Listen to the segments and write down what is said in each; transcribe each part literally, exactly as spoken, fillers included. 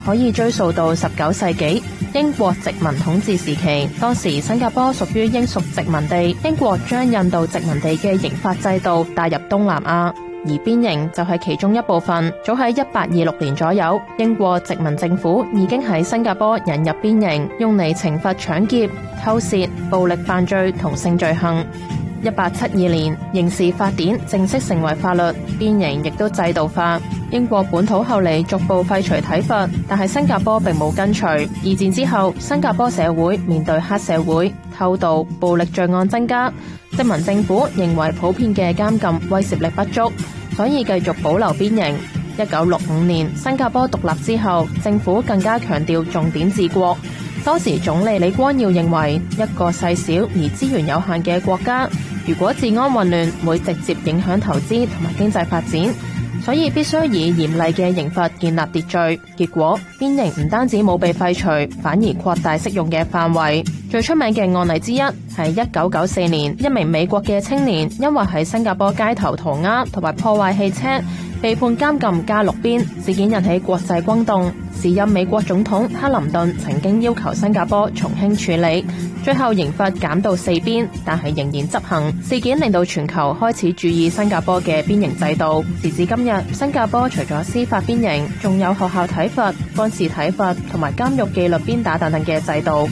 可以追溯到十九世紀英國殖民統治時期。當時新加坡屬於英屬殖民地，英國將印度殖民地嘅刑法制度帶入東南亞，而鞭刑就係其中一部分。早喺一八二六年左右，英國殖民政府已經喺新加坡引入鞭刑，用嚟懲罰搶劫、偷竊、暴力犯罪同性罪行。一八七二年，刑事法典正式成為法律，鞭刑亦都制度化。英國本土後嚟逐步廢除體罰，但係新加坡並冇跟隨。二戰之後，新加坡社會面對黑社會、偷渡、暴力罪案增加，殖民政府認為普遍嘅監禁威懾力不足，所以繼續保留鞭刑。一九六五年，新加坡獨立之後，政府更加強調重點治國。當時總理李光耀認為，一個細小而資源有限嘅國家，如果治安混亂，會直接影響投資同埋經濟發展，所以必須以嚴厲嘅刑罰建立秩序。結果，鞭刑唔單止冇被廢除，反而擴大適用嘅範圍。最出名嘅案例之一係一九九四年，一名美國嘅青年因為喺新加坡街頭塗鴉同埋破壞汽車，被判監禁加六鞭。事件引起國際轟動，時任美國總統克林頓曾經要求新加坡從輕處理，最後刑罰減到四鞭，但係仍然執行。事件令到全球開始注意新加坡嘅鞭刑制度。時至今日，新加坡除咗司法鞭刑，仲有學校體罰、軍事體罰同埋監獄紀律鞭打等等嘅制度。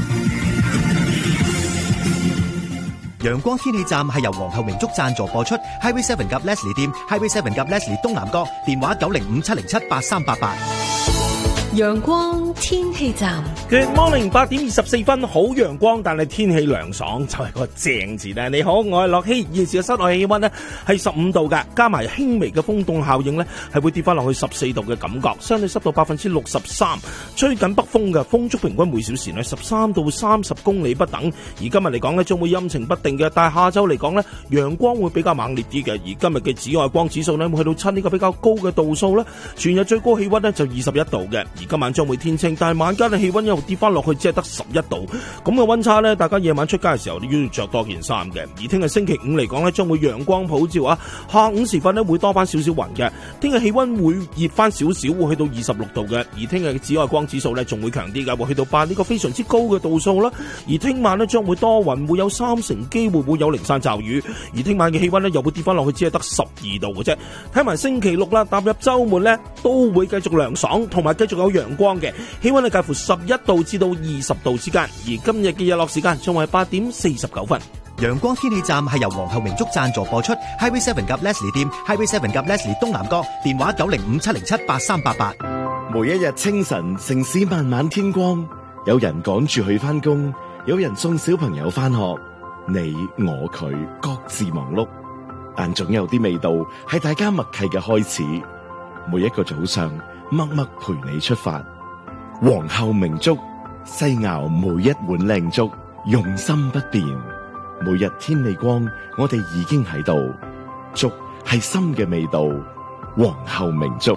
陽光天氣站係由皇后明燭贊助播出 ，Highway Seven 及 Leslie 店 ，Highway Seven 及 Leslie 東南角，電話九零五七零七八三八八。 陽光天氣站 Good morning， 八點二十四分，好陽光，但係天氣涼爽，就係、是、個正字咧。你好，我係樂希，現時嘅室內氣溫呢係十五度噶，加埋輕微嘅風凍效應呢係會跌翻落去十四度嘅感覺，相對濕度百分之六十三，吹緊北風嘅，風速平均每小時呢十三到三十公里不等。而今日嚟講呢，將會陰晴不定嘅，但係下周嚟講呢，陽光會比較猛烈啲嘅。而今日嘅紫外光指數呢會去到七呢個比較高嘅度數啦，全日最高氣溫呢就二十一度嘅。而今晚將會天晴，但係晚間嘅氣溫又跌翻落去，只係得十一度，咁嘅溫差呢，大家夜晚出街嘅時候都要着多件衫嘅。而聽日星期五嚟講呢，將會陽光普照啊，下午時分呢會多翻少少雲嘅，聽日氣溫會熱翻少少，會去到二十六度嘅。而聽日嘅紫外光指數呢仲會強啲嘅，會去到八呢個非常之高嘅度數啦。而聽晚呢將會多雲，會有三成機會會有零散驟雨。而聽晚嘅氣溫呢又會跌翻落去，只係得十二度嘅啫。睇埋星期六啦，踏入週末呢都會繼續涼爽，同埋繼續有陽光嘅，氣溫係介乎十一度至到二十度之間。而今日嘅日落時間仲係八點四十九分。 陽光天氣站係由皇后明燭贊助播出 ，Highway Seven 及 Leslie 店 ，Highway Seven 及 Leslie 東南角，電話九零五七零七八三八八。 每一日清晨，城市慢慢天光，有人趕住去返工，有人送小朋友返學，你我佢各自忙碌，但總有啲味道係大家默契嘅開始。每一個早上，默默陪你出發。皇后明燭，細熬每一碗靚粥，用心不變。每日天未光，我哋已經喺度。粥係心嘅味道，皇后明燭。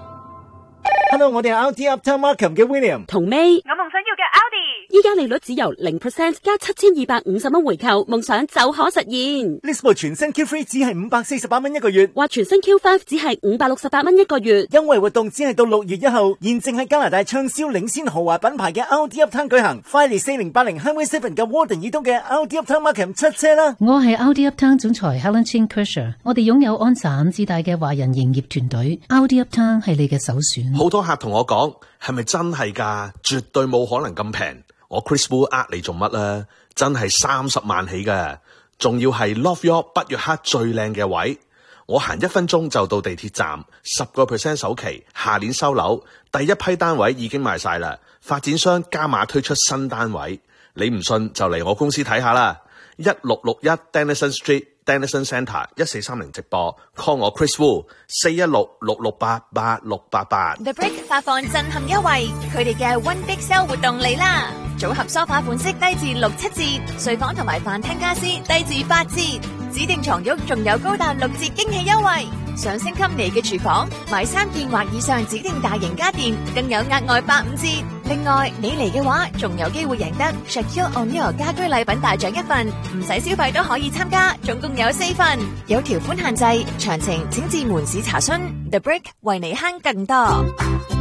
Hello， 我哋係 Audi Uptown Markham 嘅 William 同 May， 我夢想要嘅 Audi， 依家利率只由零 percent 加七千二百五十蚊回購，夢想就可實現。 呢部全新 Q 三只係五百四十八蚊一個月， 或全新 Q 五只係五百六十八蚊一個月。 優惠活動只係到六月一號，現正喺加拿大暢銷領先豪華品牌嘅 Audi Uptown 舉行。快嚟四零八零 Highway Seven 嘅 Warden 以東嘅 Audi Uptown Markham 出車啦！ 我係 Audi Uptown 總裁 Helen Chin Kersher， 我哋擁有安省至大嘅華人營業團隊 ，Audi Uptown 係你嘅首選。 好多客同我講，係咪真係㗎？絕對冇可能咁平。我 Chris Wu 呃你做乜啦？真係三十萬起嘅，仲要係 Love York 北約克最靚嘅位。我行一分鐘就到地鐵站，十個 percent 首期，下年收樓，第一批單位已經賣晒啦。發展商加碼推出新單位，你唔信就嚟我公司睇下啦。一六六一 Denison Street。Denison Centre 一四三零直播 call 我 Chris Wu 四一六六六八八六八八。 The Brick 發放震撼優惠，佢哋嘅 One Big Sale 活動嚟啦！組合梳化款式低至六七折，睡房同埋飯廳家私低至八折，指定床褥仲有高達六折驚喜優惠。上星級你嘅廚房買三件或以上指定大型家電，更有額外八五折。另外你嚟嘅話，仲有機會贏得 Shaquille O'Neal 家居禮品大獎一份，唔使消費都可以參加，總共有四份，有條款限制，詳情請至門市查詢。The Brick 為你慳更多。